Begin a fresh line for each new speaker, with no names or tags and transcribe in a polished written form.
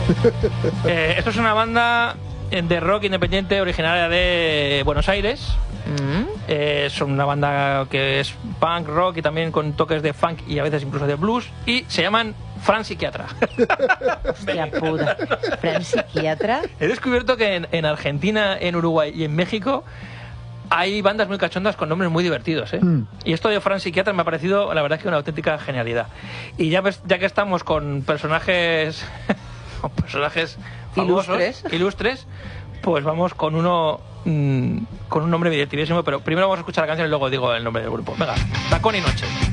Esto es una banda de rock independiente originaria de Buenos Aires. Son una banda que es punk rock y también con toques de funk y a veces incluso de blues, y se llaman Fran Psiquiatra.
Hostia puta. ¿Fran Psiquiatra?
He descubierto que en Argentina, en Uruguay y en México hay bandas muy cachondas con nombres muy divertidos, ¿eh? Y esto de Fran Psiquiatra me ha parecido, la verdad, que una auténtica genialidad. Y ya que estamos con personajes famosos, ilustres, pues vamos con uno con un nombre divertidísimo, pero primero vamos a escuchar la canción y luego digo el nombre del grupo. Venga, Tacón y Noche.